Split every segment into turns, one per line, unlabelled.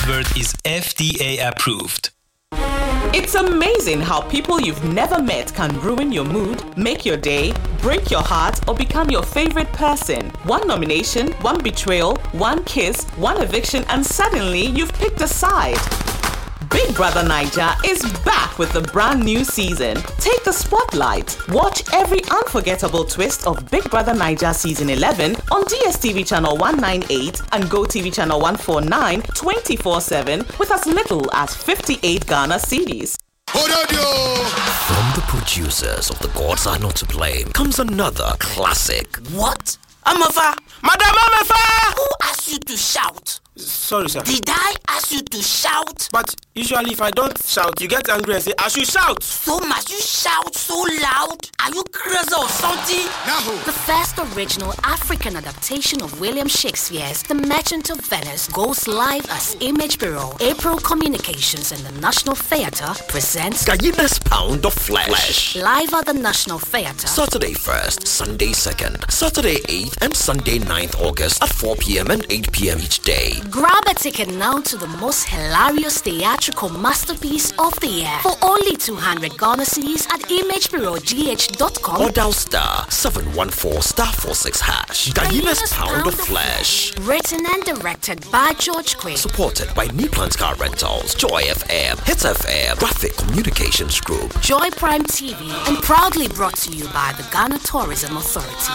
advert is FDA approved.
It's amazing how people you've never met can ruin your mood, make your day, break your heart, or become your favorite person. One nomination, one betrayal, one kiss, one eviction, and suddenly you've picked a side. Big Brother Naija is back with a brand new season. Take the spotlight. Watch every unforgettable twist of Big Brother Naija Season 11 on DSTV Channel 198 and GoTV Channel 149 24/7 with as little as 58 Ghana cedis.
From the producers of The Gods Are Not to Blame comes another classic.
What? Amafa! Madam Amafa! Who asked you to shout?
Sorry, sir.
Did I ask you to shout?
But usually if I don't shout, you get angry and say, I should shout.
So must you shout so loud? Are you crazy or something?
No.
The first original African adaptation of William Shakespeare's The Merchant of Venice goes live as Image Bureau. April Communications and the National Theatre presents
Gallina's Pound of Flesh.
live at the National Theatre.
Saturday 1st, Sunday 2nd, Saturday 8th and Sunday 9th August at 4 p.m. and 8 p.m. each day.
Grab a ticket now to the most hilarious theatrical masterpiece of the year for only 200 Ghana cedis at imagebureaugh.com
or dial star 714 star 46 hash. Gallina's Pound of Flesh.
Written and directed by George Quinn.
Supported by Newplant Car Rentals, Joy FM, Hits FM, Graphic Communications Group,
Joy Prime TV, and proudly brought to you by the Ghana Tourism Authority.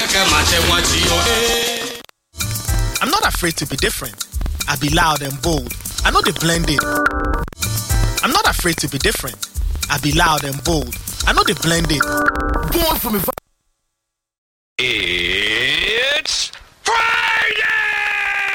I'm not afraid to be different. I be loud and bold. I know they blend in. I'm not afraid to be different. I be loud and bold. I know they blend in.
Born from